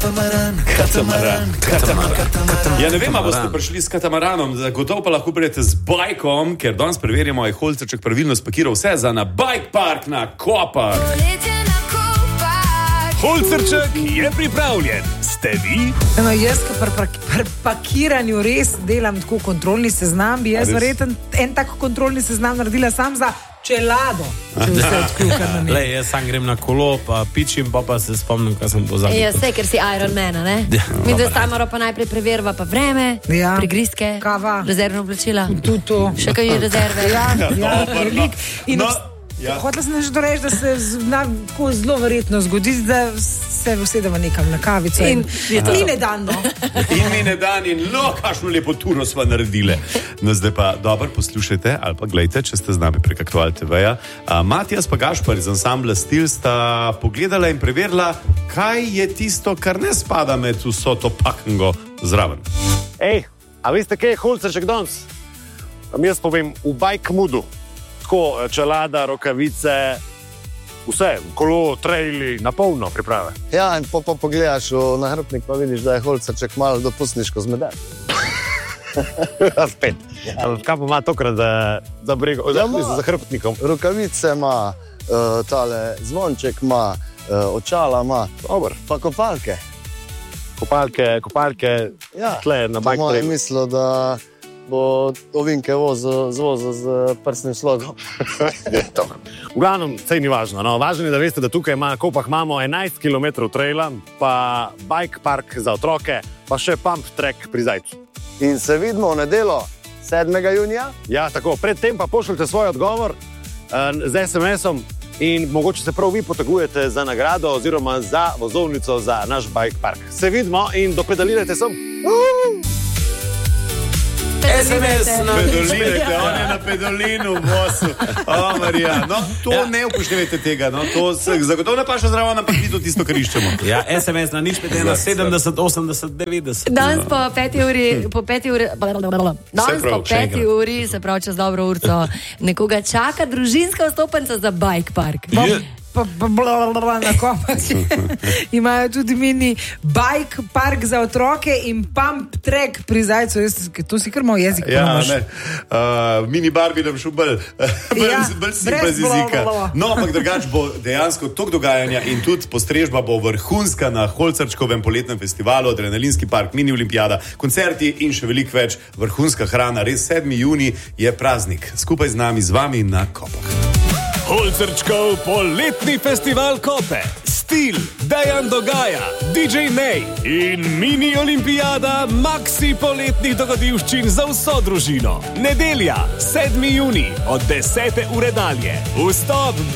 Ja, ne vem, ali boste prišli s katamaranom, gotovo pa lahko pridete z bajkom, ker danes preverjamo, je Holcerček pravilno spakiral vse za na bike park na Kopah. Holcerček je pripravljen. Ste vi? No, jaz, ki pri pakiranju res delam tako kontrolni seznam, bi jaz verjetno en tak kontrolni seznam naredila sam za čelado, če vse odkljuka na njej. Jaz sam grem na kolo, pa pičim, pa se spomnim, kaj sem pozabil. Ja, sej, ker si Iron Man, ne? Mi da Tamara pa najprej preverva pa vreme, prigrizke, kava, rezervno oblačila. Tudi to. Še kaj je rezerve. Ja, velik. In hotela sem že reči, da se tako zelo verjetno zgodi, da se usedemo nekam na kavico in ne dan, no. In mi ne dan in kakšno lepo turo sva naredile. No, zdaj pa dobro poslušajte ali pa gledajte, če ste z nami prek Aktual TV-ja. Matijas pa Gašpar iz ansambla Stil sta pogledala in preverila, kaj je tisto, kar ne spada med vso to pakengo zraven. Ej, a veste, kaj je Holcerček danes? Jaz povem, v bike moodu. Tako čelada, rokavice, vse, kolo, trejli, na polno priprave. Ja, in pa pogledaš v nahrbtnik, pa vidiš, da je Holcerček malo dopustniško zmeden. Spet. Kaj pa ima tokrat za brego, za hrbtnikom? Rokavice ima, tale zvonček ima, očala ima, pa kopalke. Kopalke, tle na bike trailu. Ja, mislil, da bo ovinke zvozil z prsnim slogom. V glavnem, sej ni važno. No? Važno je, da veste, da tukaj na Kopah imamo 11 km traila, pa bike park za otroke, pa še pump track pri Zajcu. In se vidimo v nedeljo 7. junija? Ja, tako. Predtem pa pošljite svoj odgovor z SMS-om in mogoče se prav vi potegujete za nagrado oziroma za vozovnico za naš bike park. Se vidimo in dopedalirajte sem. SMS na pedolinu, on je na pedolinu v vosu. Marija, no, to ne upoštevajte tega, no, to se zagotovo ne paša zraven, ampak mi to tisto, kar iščemo. Ja, SMS na nič 70, 80, 90. Danes po 5 uri, se pravi čez dobro urco, nekoga čaka družinska vstopenca za bike park. Na Kopah imajo tudi mini bike park za otroke in pump track pri Zajcu. To si kar malo jezik ponomaš. Mini bar bi nam šel bolj si brez jezika. No, ampak drugač bo dejansko tok dogajanja in tudi postrežba bo vrhunska na Holcerčkovem poletnem festivalu, adrenalinski park, mini olimpijada, koncerti in še veliko več, vrhunska hrana. Res 7. junij je praznik. Skupaj z nami, z vami na Kopah. Holcerčkov poletni festival Kope, Stil, Dejan Dogaja, DJ Nej in mini olimpijada Maxi poletnih dogodivščin za vso družino. Nedelja, 7. junij, od 10. ure dalje. Vstop